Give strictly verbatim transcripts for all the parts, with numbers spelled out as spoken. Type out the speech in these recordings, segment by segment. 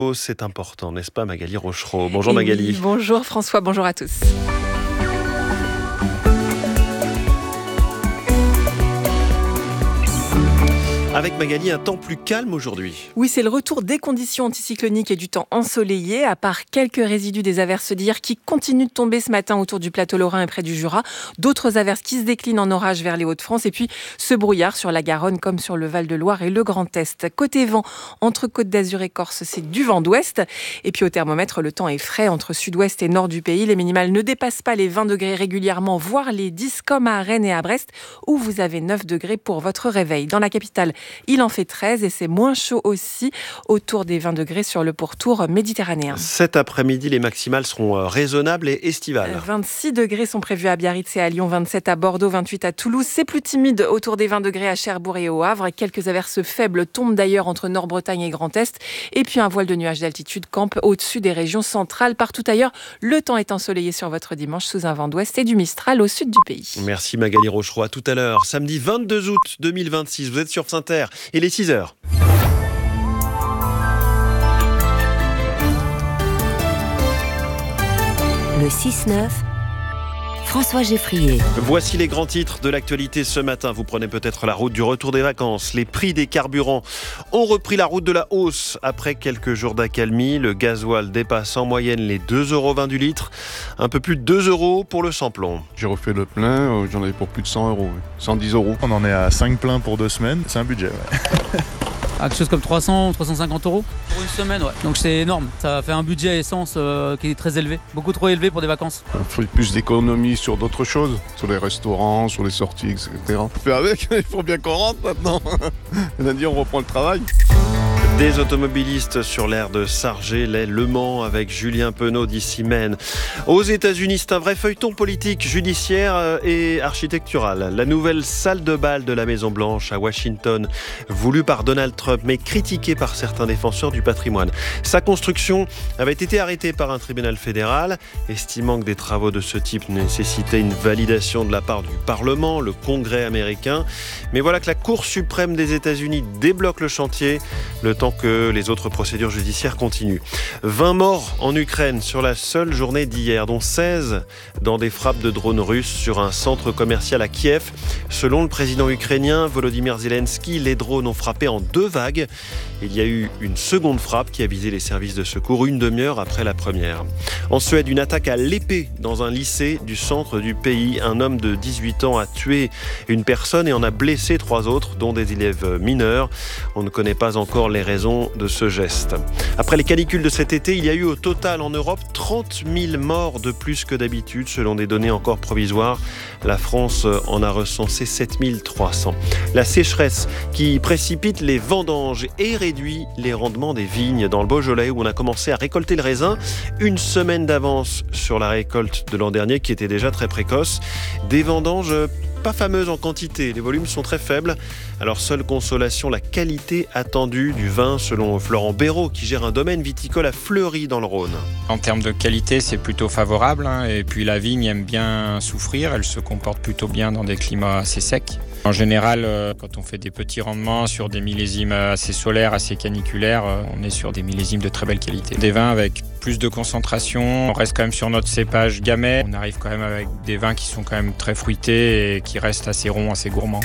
Oh, c'est important, n'est-ce pas Magali Rochereau? Bonjour Magali. Oui, bonjour François, bonjour à tous. Avec Magali, un temps plus calme aujourd'hui. Oui, c'est le retour des conditions anticycloniques et du temps ensoleillé, à part quelques résidus des averses d'hier qui continuent de tomber ce matin autour du plateau lorrain et près du Jura. D'autres averses qui se déclinent en orage vers les Hauts-de-France et puis ce brouillard sur la Garonne comme sur le Val-de-Loire et le Grand Est. Côté vent, entre Côte d'Azur et Corse, c'est du vent d'ouest. Et puis au thermomètre, le temps est frais entre sud-ouest et nord du pays. Les minimales ne dépassent pas les vingt degrés régulièrement, voire les dix comme à Rennes et à Brest, où vous avez neuf degrés pour votre réveil. Dans la capitale, il en fait treize et c'est moins chaud aussi, autour des vingt degrés sur le pourtour méditerranéen. Cet après-midi, les maximales seront raisonnables et estivales. vingt-six degrés sont prévus à Biarritz et à Lyon, vingt-sept à Bordeaux, vingt-huit à Toulouse. C'est plus timide autour des vingt degrés à Cherbourg et au Havre. Quelques averses faibles tombent d'ailleurs entre Nord-Bretagne et Grand Est. Et puis un voile de nuages d'altitude campe au-dessus des régions centrales. Partout ailleurs, le temps est ensoleillé sur votre dimanche sous un vent d'ouest et du Mistral au sud du pays. Merci Magali Rochereau, à tout à l'heure. Samedi vingt-deux août deux mille vingt-six, vous êtes sur Saint-Terre. Il est six heures. Le six neuf, François Geffrier. Voici les grands titres de l'actualité ce matin. Vous prenez peut-être la route du retour des vacances. Les prix des carburants ont repris la route de la hausse après quelques jours d'accalmie. Le gasoil dépasse en moyenne les deux euros vingt du litre. Un peu plus de deux euros pour le sans-plomb. J'ai refait le plein, j'en avais pour plus de cent euros, cent dix euros. On en est à cinq pleins pour deux semaines, c'est un budget. Ouais. Ah, quelque chose comme trois cents, trois cent cinquante euros pour une semaine, ouais. Donc c'est énorme. Ça fait un budget essence euh, qui est très élevé, beaucoup trop élevé pour des vacances. On fait plus d'économies sur d'autres choses, sur les restaurants, sur les sorties, et cetera. On fait avec, il faut bien qu'on rentre maintenant. Lundi, on reprend le travail. Des automobilistes sur l'aire de Sargé-les Le Mans avec Julien Penaud d'ici Maine. Aux États-Unis, c'est un vrai feuilleton politique, judiciaire et architectural. La nouvelle salle de bal de la Maison-Blanche à Washington, voulue par Donald Trump, mais critiquée par certains défenseurs du patrimoine. Sa construction avait été arrêtée par un tribunal fédéral, estimant que des travaux de ce type nécessitaient une validation de la part du Parlement, le Congrès américain. Mais voilà que la Cour suprême des États-Unis débloque le chantier, le temps que les autres procédures judiciaires continuent. vingt morts en Ukraine sur la seule journée d'hier, dont seize dans des frappes de drones russes sur un centre commercial à Kiev. Selon le président ukrainien Volodymyr Zelensky, les drones ont frappé en deux vagues. Il y a eu une seconde frappe qui a visé les services de secours une demi-heure après la première. En Suède, une attaque à l'épée dans un lycée du centre du pays. Un homme de dix-huit ans a tué une personne et en a blessé trois autres, dont des élèves mineurs. On ne connaît pas encore les raisons de ce geste. Après les canicules de cet été, il y a eu au total en Europe trente mille morts de plus que d'habitude, selon des données encore provisoires. La France en a recensé sept mille trois cents. La sécheresse qui précipite les vendanges et réduit les rendements des vignes dans le Beaujolais, où on a commencé à récolter le raisin une semaine d'avance sur la récolte de l'an dernier, qui était déjà très précoce. Des vendanges pas fameuses en quantité, les volumes sont très faibles. Alors seule consolation, la qualité attendue du vin, selon Florent Béraud, qui gère un domaine viticole à Fleury dans le Rhône. En termes de qualité, c'est plutôt favorable, hein. Et puis la vigne aime bien souffrir, elle se comporte plutôt bien dans des climats assez secs. En général, quand on fait des petits rendements sur des millésimes assez solaires, assez caniculaires, on est sur des millésimes de très belle qualité. Des vins avec plus de concentration, on reste quand même sur notre cépage Gamay. On arrive quand même avec des vins qui sont quand même très fruités et qui restent assez ronds, assez gourmands.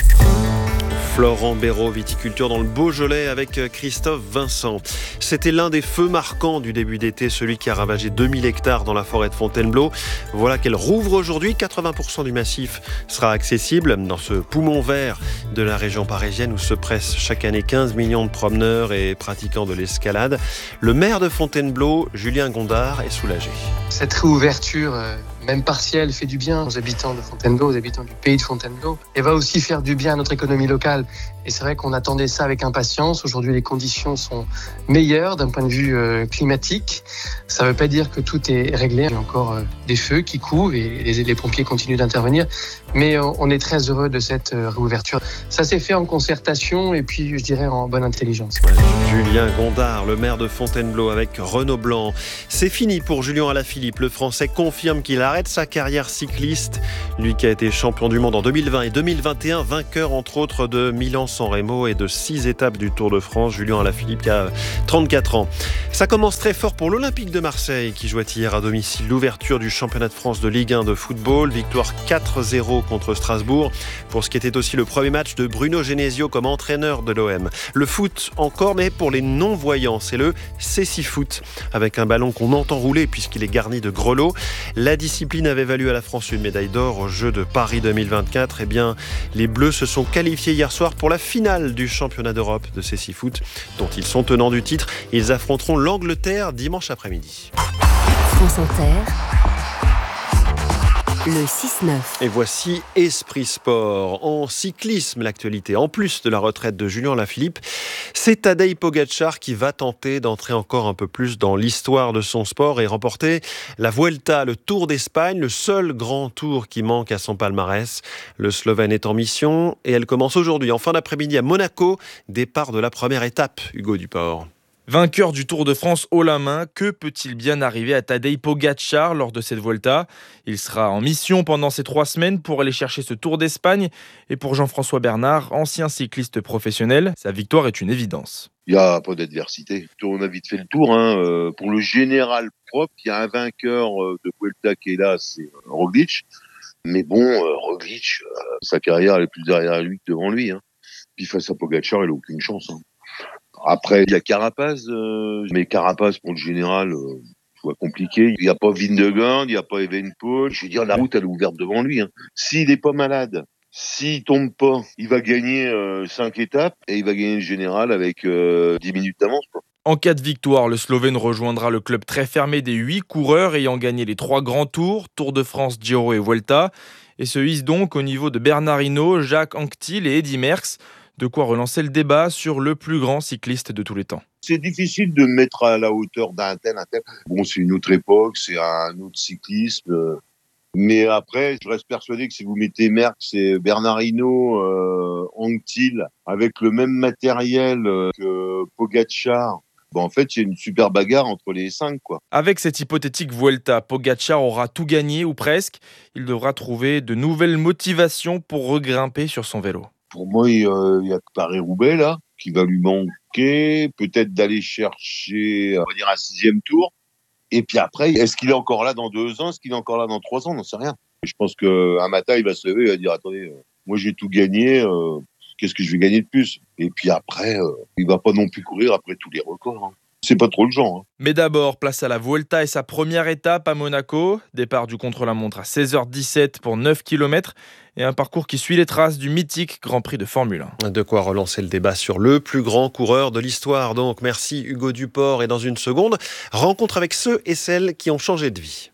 Florent Béraud, viticulture dans le Beaujolais avec Christophe Vincent. C'était l'un des feux marquants du début d'été, celui qui a ravagé deux mille hectares dans la forêt de Fontainebleau. Voilà qu'elle rouvre aujourd'hui. quatre-vingts pour cent du massif sera accessible dans ce poumon vert de la région parisienne où se pressent chaque année quinze millions de promeneurs et pratiquants de l'escalade. Le maire de Fontainebleau, Julien Gondard, est soulagé. Cette réouverture, euh, même partielle, fait du bien aux habitants de Fontainebleau, aux habitants du pays de Fontainebleau, et va aussi faire du bien à notre économie locale. Et c'est vrai qu'on attendait ça avec impatience. Aujourd'hui, les conditions sont meilleures d'un point de vue euh, climatique. Ça ne veut pas dire que tout est réglé. Il y a encore euh, des feux qui couvent et les, les pompiers continuent d'intervenir. Mais on est très heureux de cette réouverture. Ça s'est fait en concertation et puis, je dirais, en bonne intelligence. Julien Gondard, le maire de Fontainebleau avec Renaud Blanc. C'est fini pour Julien Alaphilippe. Le Français confirme qu'il arrête sa carrière cycliste. Lui qui a été champion du monde en deux mille vingt et deux mille vingt et un, vainqueur entre autres de Milan-San Remo et de six étapes du Tour de France. Julien Alaphilippe qui a trente-quatre ans. Ça commence très fort pour l'Olympique de Marseille qui jouait hier à domicile l'ouverture du championnat de France de Ligue un de football. Victoire quatre zéro contre Strasbourg pour ce qui était aussi le premier match de Bruno Genesio comme entraîneur de l'O M. Le foot encore, mais pour les non-voyants, c'est le cécifoot avec un ballon qu'on entend rouler puisqu'il est garni de grelots. La discipline avait valu à la France une médaille d'or aux Jeux de Paris deux mille vingt-quatre. Eh bien, les Bleus se sont qualifiés hier soir pour la finale du championnat d'Europe de cécifoot dont ils sont tenants du titre. Ils affronteront l'Angleterre dimanche après-midi. France Inter, le six neuf. Et voici Esprit Sport. En cyclisme, l'actualité, en plus de la retraite de Julien Alaphilippe, c'est Tadej Pogačar qui va tenter d'entrer encore un peu plus dans l'histoire de son sport et remporter la Vuelta, le Tour d'Espagne, le seul grand tour qui manque à son palmarès. Le Slovène est en mission et elle commence aujourd'hui, en fin d'après-midi à Monaco. Départ de la première étape, Hugo Duport. Vainqueur du Tour de France haut la main, que peut-il bien arriver à Tadej Pogačar lors de cette Vuelta ? Il sera en mission pendant ces trois semaines pour aller chercher ce Tour d'Espagne. Et pour Jean-François Bernard, ancien cycliste professionnel, sa victoire est une évidence. Il n'y a pas d'adversité. On a vite fait le tour. Hein. Euh, pour le général propre, il y a un vainqueur de Vuelta qui est là, c'est Roglic. Mais bon, euh, Roglic, euh, sa carrière elle est plus derrière lui que devant lui. Hein. Puis face à Pogačar, il n'a aucune chance. Hein. Après, il y a Carapaz, euh, mais Carapaz pour le général, euh, je vois compliqué. Il n'y a pas Vingegaard, il n'y a pas Evenepoel. Je veux dire, la route, elle est ouverte devant lui. Hein. S'il n'est pas malade, s'il tombe pas, il va gagner euh, cinq étapes et il va gagner le général avec euh, dix minutes d'avance. Quoi. En cas de victoire, le Slovène rejoindra le club très fermé des huit coureurs ayant gagné les trois grands tours, Tour de France, Giro et Vuelta, et se hisse donc au niveau de Bernard Hinault, Jacques Anquetil et Eddy Merckx. De quoi relancer le débat sur le plus grand cycliste de tous les temps. C'est difficile de mettre à la hauteur d'un tel, un tel. Bon, c'est une autre époque, c'est un autre cyclisme. Mais après, je reste persuadé que si vous mettez Merckx et Bernard Hinault, euh, Anquetil, avec le même matériel que Pogačar, bon, en fait, il y a une super bagarre entre les cinq, quoi. Avec cette hypothétique Vuelta, Pogačar aura tout gagné, ou presque. Il devra trouver de nouvelles motivations pour regrimper sur son vélo. Pour moi, il euh, y a Paris-Roubaix, là, qui va lui manquer. Peut-être d'aller chercher, on va dire, un sixième tour. Et puis après, est-ce qu'il est encore là dans deux ans? Est-ce qu'il est encore là dans trois ans? On n'en sait rien. Je pense qu'un matin, il va se lever, il va dire, attendez, euh, moi, j'ai tout gagné. Euh, qu'est-ce que je vais gagner de plus? Et puis après, euh, il va pas non plus courir après tous les records. Hein. C'est pas trop le genre. Hein. Mais d'abord, place à la Vuelta et sa première étape à Monaco. Départ du contre-la-montre à seize heures dix-sept pour neuf kilomètres et un parcours qui suit les traces du mythique Grand Prix de Formule un. De quoi relancer le débat sur le plus grand coureur de l'histoire. Donc, merci Hugo Duport. Et dans une seconde, rencontre avec ceux et celles qui ont changé de vie.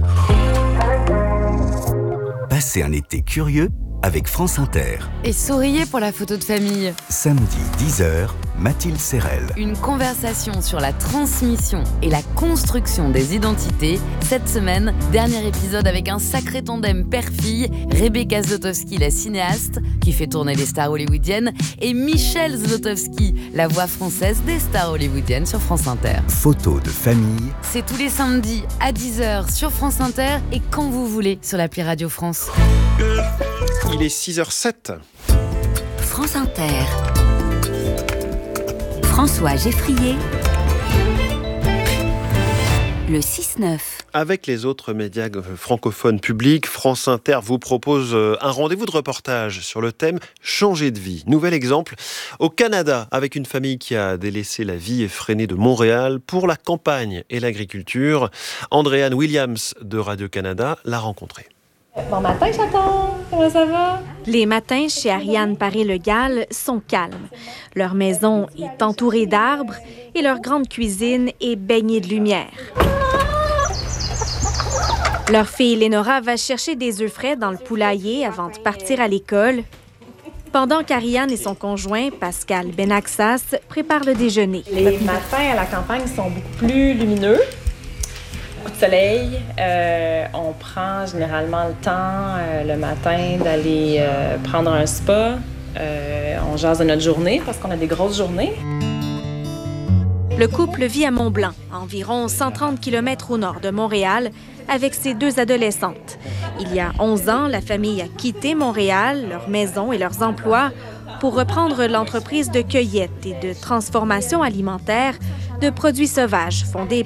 Passez un été curieux avec France Inter. Et souriez pour la photo de famille. Samedi dix heures, Mathilde Serrel. Une conversation sur la transmission et la construction des identités. Cette semaine, dernier épisode avec un sacré tandem père-fille, Rebecca Zlotowski, la cinéaste, qui fait tourner les stars hollywoodiennes, et Michel Zlotowski, la voix française des stars hollywoodiennes sur France Inter. Photo de famille. C'est tous les samedis à dix heures sur France Inter et quand vous voulez sur l'appli Radio France. Il est six heures sept. France Inter. François Geffrier. Le six neuf. Avec les autres médias francophones publics, France Inter vous propose un rendez-vous de reportage sur le thème « Changer de vie ». Nouvel exemple, au Canada, avec une famille qui a délaissé la vie effrénée de Montréal pour la campagne et l'agriculture. Andréane Williams de Radio-Canada l'a rencontrée. Bon matin, chaton! Comment ça va? Les matins chez Ariane Paré-Legal sont calmes. Leur maison est entourée d'arbres et leur grande cuisine est baignée de lumière. Leur fille Lénora va chercher des œufs frais dans le poulailler avant de partir à l'école, pendant qu'Ariane et son conjoint, Pascal Benaxas, préparent le déjeuner. Les matins à la campagne sont beaucoup plus lumineux. beaucoup de soleil. Euh, on prend généralement le temps euh, le matin d'aller euh, prendre un spa. Euh, on jase de notre journée parce qu'on a des grosses journées. Le couple vit à Mont-Blanc, environ cent trente kilomètres au nord de Montréal, avec ses deux adolescentes. Il y a onze ans, la famille a quitté Montréal, leur maison et leurs emplois pour reprendre l'entreprise de cueillette et de transformation alimentaire de produits sauvages fondée